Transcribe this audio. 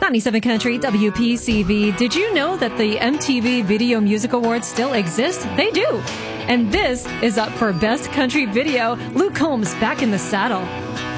97 Country WPCV. Did you know that the MTV Video Music Awards still exist? They do. And this is up for Best Country Video. Luke Combs back in the saddle.